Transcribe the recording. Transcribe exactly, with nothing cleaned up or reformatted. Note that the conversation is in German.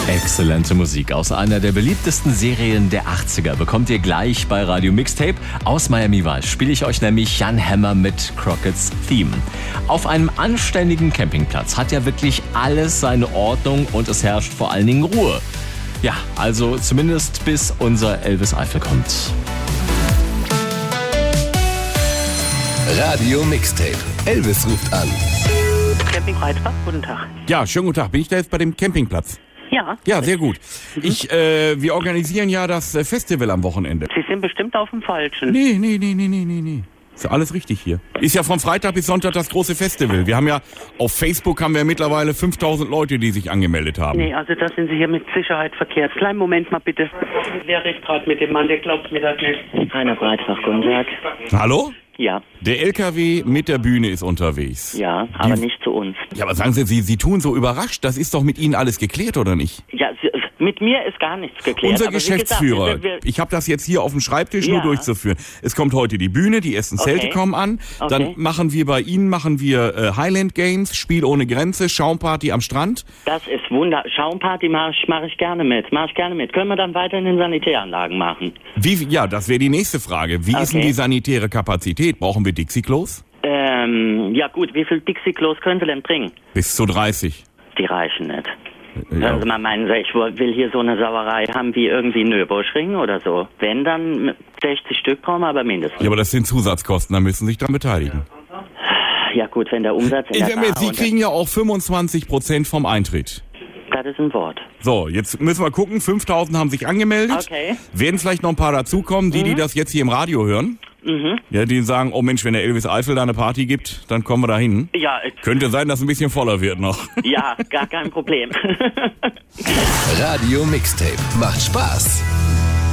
Exzellente Musik aus einer der beliebtesten Serien der achtziger bekommt ihr gleich bei Radio Mixtape. Aus Miami Vice spiele ich euch nämlich Jan Hammer mit Crockett's Theme. Auf einem anständigen Campingplatz hat ja wirklich alles seine Ordnung und es herrscht vor allen Dingen Ruhe. Ja, also zumindest bis unser Elvis Eifel kommt. Radio Mixtape. Elvis ruft an. Camping Breitbach, guten Tag. Ja, schönen guten Tag. Bin ich da jetzt bei dem Campingplatz? Ja. Ja, sehr gut. Ich, äh, wir organisieren ja das äh, Festival am Wochenende. Sie sind bestimmt auf dem Falschen. Nee, nee, nee, nee, nee, nee, nee. Ist ja alles richtig hier. Ist ja von Freitag bis Sonntag das große Festival. Wir haben ja, auf Facebook haben wir mittlerweile fünftausend Leute, die sich angemeldet haben. Nee, also da sind Sie hier mit Sicherheit verkehrt. Kleinen Moment mal bitte. Wer redet gerade mit dem Mann, der glaubt mir das nicht. Heiner Breitbach, guten Tag. Hallo? Ja. Der L K W mit der Bühne ist unterwegs. Ja, aber Die, nicht zu uns. Ja, aber sagen Sie, Sie, Sie tun so überrascht. Das ist doch mit Ihnen alles geklärt, oder nicht? Ja, Sie, mit mir ist gar nichts geklärt. Unser aber Geschäftsführer, gesagt, wir, wir, ich habe das jetzt hier auf dem Schreibtisch Ja. nur durchzuführen. Es kommt heute die Bühne, die ersten Zelte Okay. kommen an. Dann Okay. machen wir bei Ihnen machen wir äh, Highland Games, Spiel ohne Grenze, Schaumparty am Strand. das ist wunder. Schaumparty mache ich, mach ich gerne mit. Mache ich gerne mit. Können wir dann weiter in den Sanitäranlagen machen? Wie, ja, das wäre die nächste Frage. Wie ist denn Okay. die sanitäre Kapazität? Brauchen wir Dixie-Klos? Ähm, ja gut, wie viel Dixie-Klos können Sie denn bringen? Bis zu dreißig. Die reichen nicht. Ja. Hören Sie mal, meinen Sie, ich will hier so eine Sauerei haben wie irgendwie Nürburgring oder so. Wenn, dann sechzig Stück brauchen wir aber mindestens. Ja, aber das sind Zusatzkosten, da müssen Sie sich dran beteiligen. Ja gut, wenn der Umsatz in Ich, der mir, Bar Sie und- kriegen ja auch fünfundzwanzig Prozent vom Eintritt. Das ist ein Wort. So, jetzt müssen wir gucken, fünftausend haben sich angemeldet. Okay. Werden vielleicht noch ein paar dazukommen, die, die das jetzt hier im Radio hören. Mhm. Ja, die sagen, oh Mensch, wenn der Elvis Eifel da eine Party gibt, dann kommen wir da hin. Ja, äh, Könnte sein, dass es ein bisschen voller wird noch. ja, gar kein Problem. Radio Mixtape. Macht Spaß.